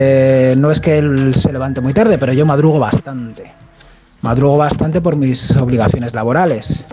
No es que él se levante muy tarde, pero yo madrugo bastante. Madrugo bastante por mis obligaciones laborales.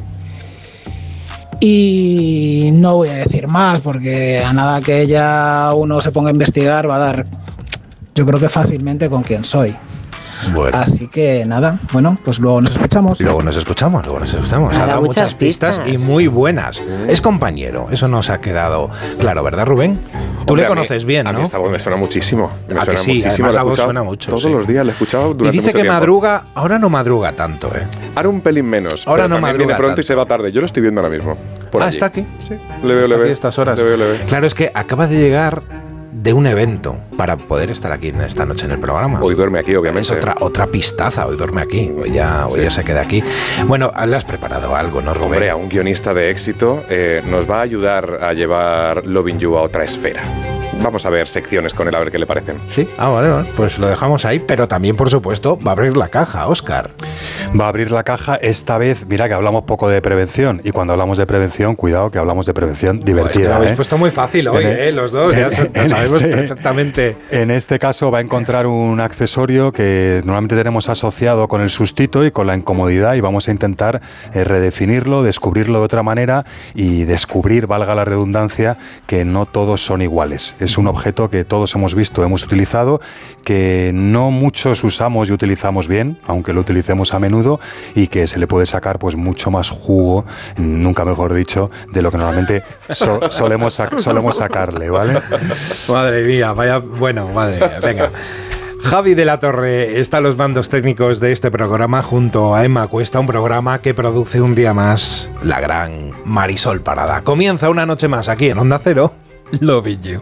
Y no voy a decir más, porque a nada que ella uno se ponga a investigar va a dar, yo creo que fácilmente, con quién soy. Bueno. Así que nada, bueno, pues luego nos escuchamos. Luego nos escuchamos. Ha dado muchas pistas y muy buenas. Es compañero, eso nos ha quedado claro, ¿verdad, Rubén? Tú le conoces bien, ¿no? A mí esta voz me suena muchísimo. Me suena muchísimo. La voz suena mucho. Todos los días la he escuchado durante mucho tiempo. Y dice que madruga, ahora no madruga tanto, ¿eh? Ahora un pelín menos. Ahora no madruga viene pronto tanto. Y se va tarde. Yo lo estoy viendo ahora mismo. ¿Está aquí? Sí. Le veo. Aquí a estas horas. Le veo. Claro, es que acaba de llegar de un evento para poder estar aquí esta noche en el programa. Hoy duerme aquí, obviamente. Es otra pistaza, hoy duerme aquí, hoy ya se queda aquí. Bueno, le has preparado algo, ¿no, Rubén? Hombre, a un guionista de éxito nos va a ayudar a llevar Loving You a otra esfera. Vamos a ver secciones con él, a ver qué le parecen. Sí, vale, pues lo dejamos ahí, pero también, por supuesto, va a abrir la caja, Óscar. Va a abrir la caja esta vez. Mira que hablamos poco de prevención, y cuando hablamos de prevención, cuidado que hablamos de prevención divertida. Es que lo habéis puesto muy fácil hoy, los dos, ya sabemos perfectamente. En este caso va a encontrar un accesorio que normalmente tenemos asociado con el sustito y con la incomodidad, y vamos a intentar redefinirlo, descubrirlo de otra manera y descubrir, valga la redundancia, que no todos son iguales. Es un objeto que todos hemos visto, hemos utilizado, que no muchos usamos y utilizamos bien, aunque lo utilicemos a menudo, y que se le puede sacar pues mucho más jugo, nunca mejor dicho, de lo que normalmente solemos sacarle, ¿vale? Madre mía, madre mía, venga. Javi de la Torre está a los mandos técnicos de este programa junto a Emma Cuesta, un programa que produce un día más la gran Marisol Parada. Comienza una noche más aquí en Onda Cero, Loving You.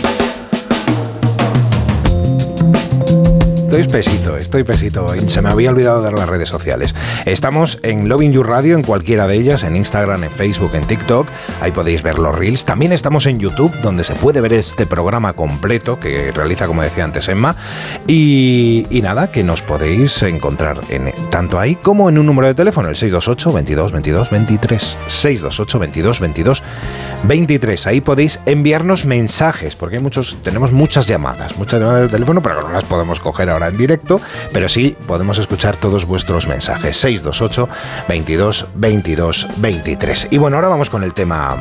Estoy pesito. Se me había olvidado dar las redes sociales. Estamos en Loving You Radio, en cualquiera de ellas, en Instagram, en Facebook, en TikTok. Ahí podéis ver los reels. También estamos en YouTube, donde se puede ver este programa completo que realiza, como decía antes, Emma. Y nada, que nos podéis encontrar tanto ahí como en un número de teléfono, el 628 22 22 23. 628 22 22 23. Ahí podéis enviarnos mensajes, porque tenemos muchas llamadas de teléfono, pero no las podemos coger ahora en directo, pero sí podemos escuchar todos vuestros mensajes. 628 22 22 23. Y bueno, ahora vamos con el tema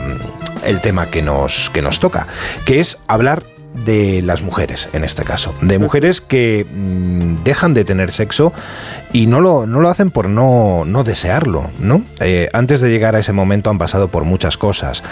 que nos toca, que es hablar de las mujeres, en este caso, de mujeres que dejan de tener sexo y no lo hacen por no desearlo, ¿no? Antes de llegar a ese momento han pasado por muchas cosas,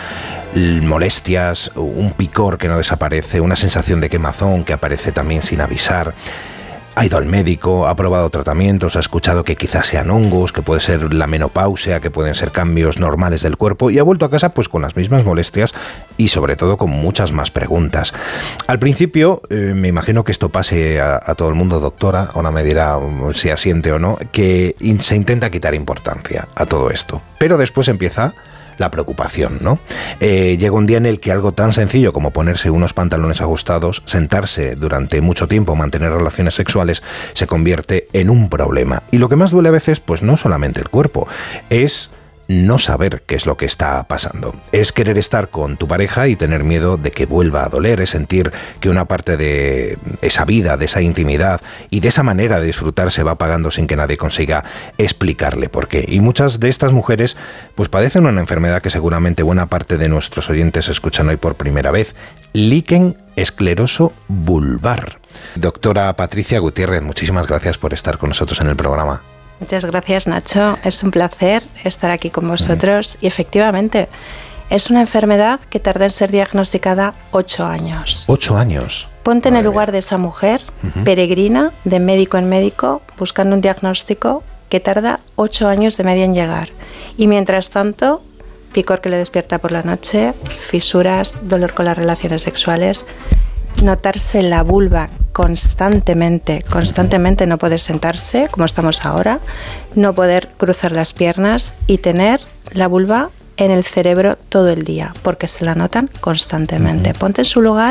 molestias, un picor que no desaparece, una sensación de quemazón que aparece también sin avisar. Ha ido al médico, ha probado tratamientos, ha escuchado que quizás sean hongos, que puede ser la menopausia, que pueden ser cambios normales del cuerpo, y ha vuelto a casa pues con las mismas molestias y sobre todo con muchas más preguntas. Al principio, me imagino que esto pase a todo el mundo, doctora, ahora me dirá si asiente o no, que se intenta quitar importancia a todo esto, pero después empieza la preocupación, ¿no? Llega un día en el que algo tan sencillo como ponerse unos pantalones ajustados, sentarse durante mucho tiempo, mantener relaciones sexuales, se convierte en un problema. Y lo que más duele a veces, pues no solamente el cuerpo, es no saber qué es lo que está pasando. Es querer estar con tu pareja y tener miedo de que vuelva a doler, es sentir que una parte de esa vida, de esa intimidad y de esa manera de disfrutar se va apagando sin que nadie consiga explicarle por qué. Y muchas de estas mujeres pues padecen una enfermedad que seguramente buena parte de nuestros oyentes escuchan hoy por primera vez: líquen escleroso vulvar. Doctora Patricia Gutiérrez, muchísimas gracias por estar con nosotros en el programa. Muchas gracias, Nacho. Es un placer estar aquí con vosotros. Y efectivamente, es una enfermedad que tarda en ser diagnosticada 8 años. 8 años. Ponte en el lugar de esa mujer, peregrina, de médico en médico, buscando un diagnóstico que tarda 8 años de media en llegar. Y mientras tanto, picor que le despierta por la noche, fisuras, dolor con las relaciones sexuales, notarse la vulva constantemente, no poder sentarse como estamos ahora, no poder cruzar las piernas y tener la vulva en el cerebro todo el día, porque se la notan constantemente. Ponte en su lugar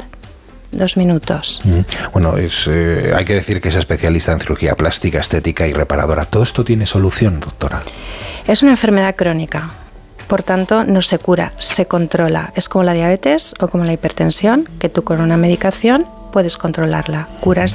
2 minutos. Bueno, hay que decir que es especialista en cirugía plástica, estética y reparadora. ¿Todo esto tiene solución, doctora? Es una enfermedad crónica. Por tanto, no se cura, se controla. Es como la diabetes o como la hipertensión, que tú con una medicación puedes controlarla. Curarse